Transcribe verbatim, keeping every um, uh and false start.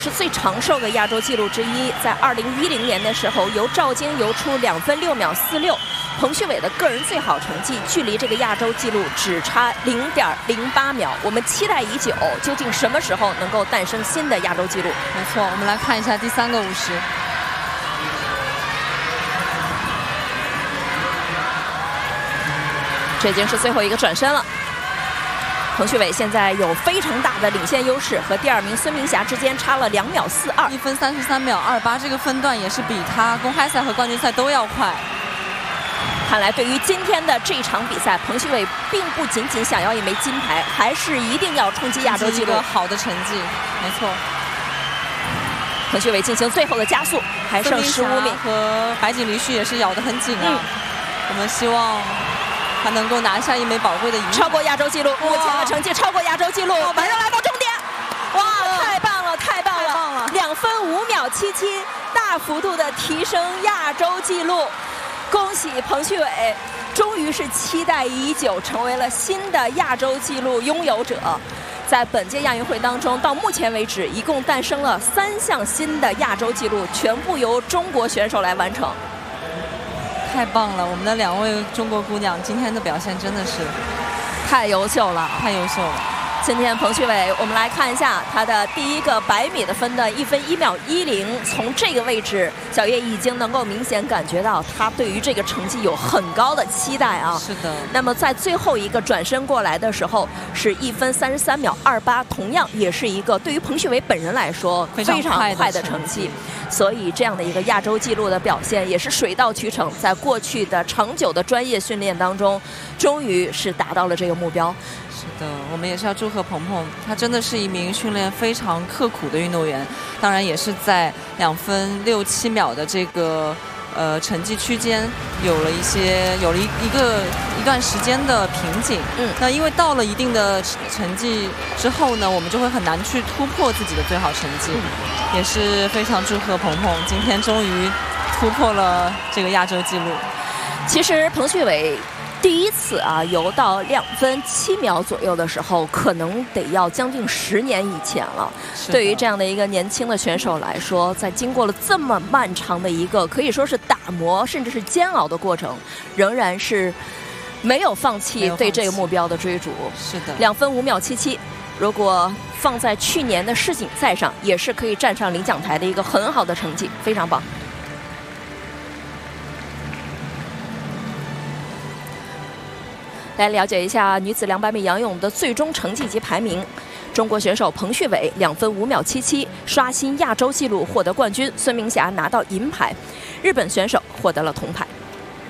是最长寿的亚洲纪录之一，在二零一零年的时候，由赵晶游出两分六秒四六，彭旭伟的个人最好成绩，距离这个亚洲纪录只差零点零八秒。我们期待已久，究竟什么时候能够诞生新的亚洲纪录？ 没错，我们来看一下第三个五十。 这已经是最后一个转身了。彭旭伟现在有非常大的领先优势，和第二名孙明霞之间差了两秒四二， 一分三十三秒二八，这个分段也是比他公开赛和冠军赛都要快。 看来对于今天的这场比赛，彭旭伟并不仅仅想要一枚金牌，还是一定要冲击亚洲纪录。 一个好的成绩，没错。 彭旭伟进行最后的加速，还剩十五米， 和白井梨绪也是咬得很紧啊。 嗯、 我们希望他能够拿下一枚宝贵的银牌， 超过亚洲纪录。目前的成绩超过亚洲纪录，马上来到终点。哇，太棒了，太棒了！两分五秒七七，大幅度的提升亚洲纪录。恭喜彭旭伟，终于是期待已久，成为了新的亚洲纪录拥有者。在本届亚运会当中，到目前为止，一共诞生了三项新的亚洲纪录，全部由中国选手来完成。 太棒了！我们的两位中国姑娘今天的表现真的是太优秀了， 太优秀了。 今天彭旭伟，我们来看一下他的第一个百米的分段，一分一秒一零。从这个位置，小叶已经能够明显感觉到他对于这个成绩有很高的期待啊。 是的。那么在最后一个转身过来的时候，是一分三十三秒二八，同样也是一个对于彭旭伟本人来说非常快的成绩。所以这样的一个亚洲纪录的表现也是水到渠成，在过去的长久的专业训练当中，终于是达到了这个目标。 是的，我们也是要祝贺鹏鹏，他真的是一名训练非常刻苦的运动员，当然也是在两分六七秒的这个呃成绩区间有了一些有了一一个一段时间的瓶颈。嗯，那因为到了一定的成绩之后呢，我们就会很难去突破自己的最好成绩。嗯，也是非常祝贺鹏鹏，今天终于突破了这个亚洲纪录。 其实彭旭伟第一次啊游到两分七秒左右的时候，可能得要将近十年以前了。对于这样的一个年轻的选手来说，在经过了这么漫长的一个可以说是打磨甚至是煎熬的过程，仍然是没有放弃对这个目标的追逐。 是的， 两分五秒七七，如果放在去年的世锦赛上，也是可以站上领奖台的一个很好的成绩，非常棒。来了解一下女子两百米仰泳的最终成绩及排名。中国选手彭旭伟两分五秒七七，刷新亚洲纪录，获得冠军；孙明霞拿到银牌，日本选手获得了铜牌。